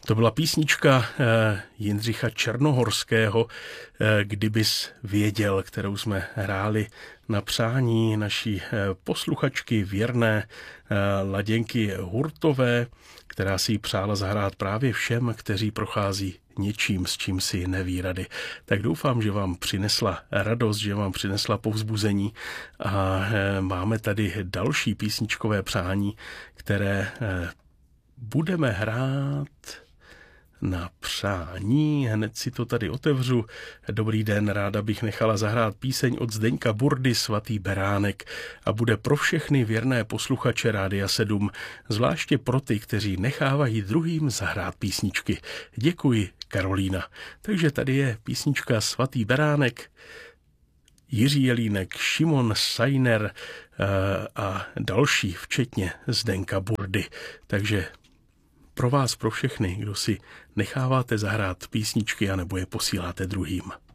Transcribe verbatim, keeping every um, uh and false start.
To byla písnička Jindřicha Černohorského, Kdybys věděl, kterou jsme hráli na přání naší posluchačky věrné Laděnky Hurtové, která si ji přála zahrát právě všem, kteří prochází něčím, s čím si neví rady. Tak doufám, že vám přinesla radost, že vám přinesla povzbuzení a máme tady další písničkové přání, které budeme hrát na přání. Hned si to tady otevřu. Dobrý den, ráda bych nechala zahrát píseň od Zdeňka Burdy Svatý beránek a bude pro všechny věrné posluchače Rádia sedm, zvláště pro ty, kteří nechávají druhým zahrát písničky. Děkuji, Karolína. Takže tady je písnička Svatý beránek, Jiří Jelínek, Šimon Sajner a další, včetně Zdenka Burdy. Takže pro vás, pro všechny, kdo si necháváte zahrát písničky anebo je posíláte druhým.